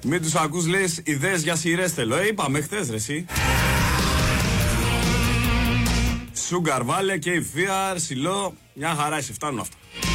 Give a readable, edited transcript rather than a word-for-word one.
Μην τους ακούς, λες, ιδέες για σειρές θέλω. Είπαμε χθες ρε εσύ. Σούγκαρ βάλε και η Φία, Αρσιλό. Μια χαρά, σε φτάνουν αυτά.